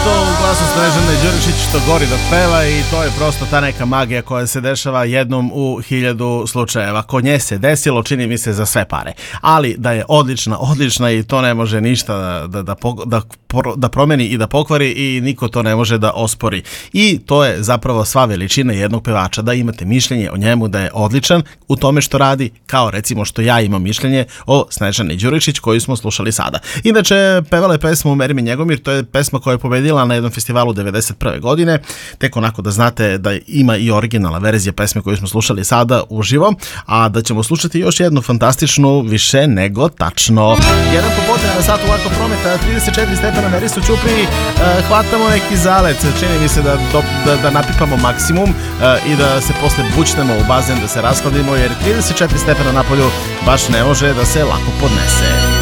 to u glasu Snežane Đurišić što gori dok peva i to je prosto ta neka magija koja se dešava jednom u 1000 slučajeva. Kod nje se desilo, čini mi se, za sve pare. Ali da je odlična i to ne može ništa da promeni i da pokvari i niko to ne može da ospori. I to je zapravo sva veličina jednog pevača, da imate mišljenje o njemu da je odličan u tome što radi, kao recimo što ja imam mišljenje o Snežani Đurišić koju smo slušali sada. Inače, pevala je pesmu Meri mi Njegomir, to je pesma koja je pobedila na jednom festivalu 1991. godine, tek onako da znate da ima i originalna verzija pesme koju smo slušali sada uživo, a da ćemo slušati još jednu fantastičnu, više nego tačno. Jedan popodne na satu ovako prometa, 34 stepena meri su Ćupriji, hvatamo neki zalet, čini mi se da napipamo maksimum i da se posle bućnemo u bazen, da se raskladimo, jer 34 stepena napolju baš ne može da se lako podnese.